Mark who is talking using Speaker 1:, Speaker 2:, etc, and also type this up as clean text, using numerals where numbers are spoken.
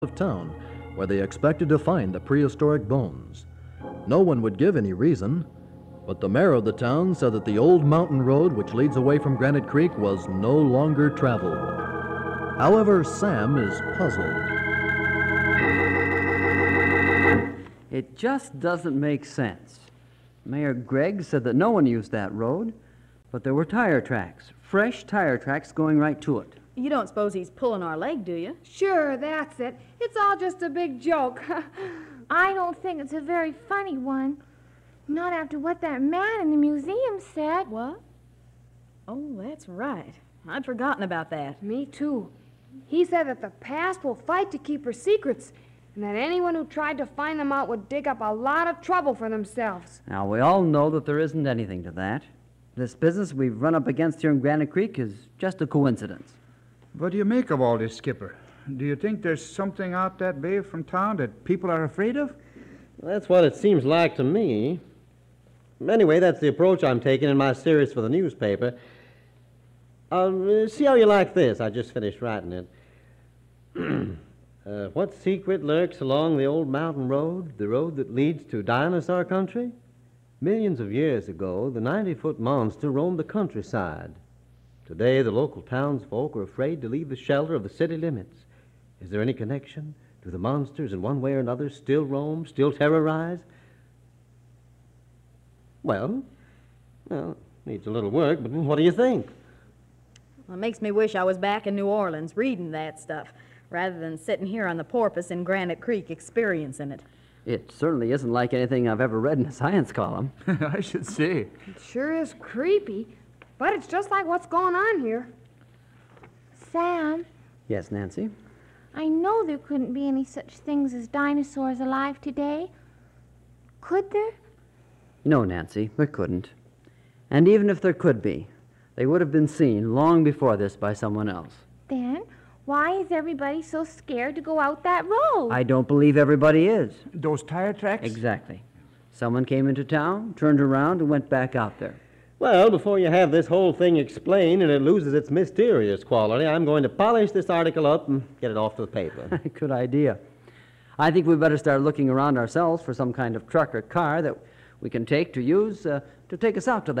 Speaker 1: of town where they expected to find the prehistoric bones. No one would give any reason, but the mayor of the town said that the old mountain road which leads away from Granite Creek was no longer traveled. However, Sam is puzzled.
Speaker 2: It just doesn't make sense. Mayor Gregg said that no one used that road, but there were tire tracks, fresh tire tracks going right to it.
Speaker 3: You don't suppose he's pulling our leg, do you?
Speaker 4: Sure, that's it. It's all just a big joke.
Speaker 5: I don't think it's a very funny one. Not after what that man in the museum said.
Speaker 3: What? Oh, that's right. I'd forgotten about that.
Speaker 4: Me too. He said that the past will fight to keep her secrets, and that anyone who tried to find them out would dig up a lot of trouble for themselves.
Speaker 2: Now, we all know that there isn't anything to that. This business we've run up against here in Granite Creek is just a coincidence.
Speaker 6: What do you make of all this, Skipper? Do you think there's something out that way from town that people are afraid of?
Speaker 7: That's what it seems like to me. Anyway, that's the approach I'm taking in my series for the newspaper. See how you like this. I just finished writing it. What secret lurks along the old mountain road, the road that leads to dinosaur country? Millions of years ago, the 90-foot monster roamed the countryside. Today, the local townsfolk are afraid to leave the shelter of the city limits. Is there any connection? Do the monsters in one way or another still roam, still terrorize? Well, needs a little work, but what do you think?
Speaker 3: Well, it makes me wish I was back in New Orleans reading that stuff, rather than sitting here on the porpoise in Granite Creek experiencing it.
Speaker 2: It certainly isn't like anything I've ever read in a science column.
Speaker 6: I should say.
Speaker 4: It sure is creepy, but it's just like what's going on here.
Speaker 5: Sam,
Speaker 2: Yes, Nancy?
Speaker 5: I know there couldn't be any such things as dinosaurs alive today. Could there?
Speaker 2: No, Nancy, there couldn't. And even if there could be, they would have been seen long before this by someone else.
Speaker 5: Then why is everybody so scared to go out that road?
Speaker 2: I don't believe everybody is.
Speaker 6: Those tire tracks?
Speaker 2: Exactly. Someone came into town, turned around, and went back out there.
Speaker 7: Well, before you have this whole thing explained and it loses its mysterious quality, I'm going to polish this article up and get it off to the paper.
Speaker 2: Good idea. I think we better start looking around ourselves for some kind of truck or car that we can take to use to take us out to that